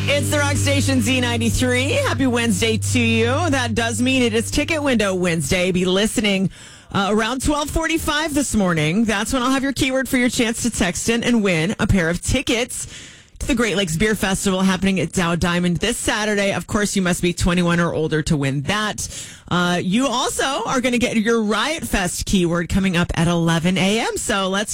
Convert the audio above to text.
It's the Rock Station Z93. Happy Wednesday to you. That does mean it is Ticket Window Wednesday. Be listening around 12:45 this morning. That's when I'll have your keyword for your chance to text in and win a pair of tickets to the Great Lakes Beer Festival happening at Dow Diamond this Saturday. Of course, you must be 21 or older to win that. You also are going to get your Riot Fest keyword coming up at 11 a.m. So let's